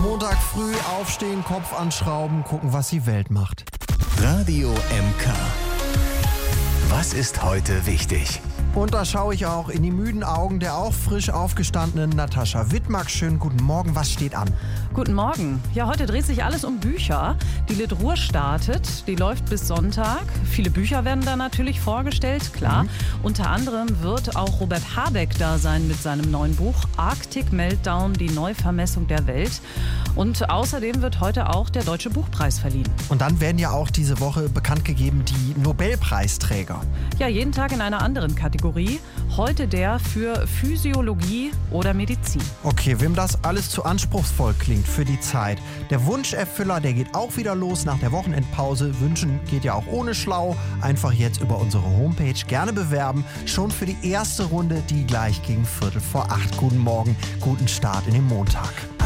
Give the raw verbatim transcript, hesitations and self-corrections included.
Montag früh aufstehen, Kopf anschrauben, gucken, was die Welt macht. Radio M K. Was ist heute wichtig? Und da schaue ich auch in die müden Augen der auch frisch aufgestandenen Natascha Wittmark. Schönen guten Morgen, was steht an? Guten Morgen. Ja, heute dreht sich alles um Bücher. Die Literatur startet, die läuft bis Sonntag. Viele Bücher werden da natürlich vorgestellt, klar. Mhm. Unter anderem wird auch Robert Habeck da sein mit seinem neuen Buch Arctic Meltdown, die Neuvermessung der Welt. Und außerdem wird heute auch der Deutsche Buchpreis verliehen. Und dann werden ja auch diese Woche bekannt gegeben die Nobelpreisträger. Ja, jeden Tag in einer anderen Kategorie. Heute der für Physiologie oder Medizin. Okay, wem das alles zu anspruchsvoll klingt für die Zeit. Der Wunscherfüller, der geht auch wieder los nach der Wochenendpause. Wünschen geht ja auch ohne schlau. Einfach jetzt über unsere Homepage gerne bewerben. Schon für die erste Runde, die gleich gegen Viertel vor acht. Guten Morgen, guten Start in den Montag.